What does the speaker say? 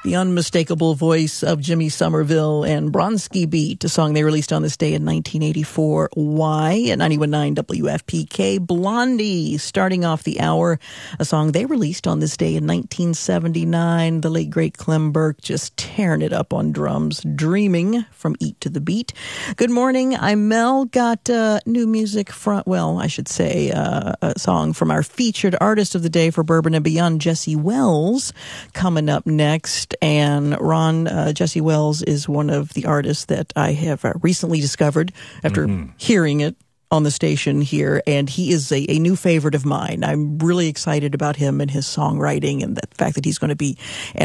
The unmistakable voice of Jimmy Somerville and Bronski Beat, a song they released on this day in 1984. Why? At 91.9 WFPK. Blondie, starting off the hour, a song they released on this day in 1979. The late, great Clem Burke just tearing it up on drums. Dreaming from Eat to the Beat. Good morning, I'm Mel. Got new music from, well, I should say a song from our featured artist of the day for Bourbon and Beyond, Jesse Wells, coming up next. And Ron, Jesse Wells is one of the artists that I have recently discovered after hearing it on the station here, and he is a new favorite of mine. I'm really excited about him and his songwriting and the fact that he's going to be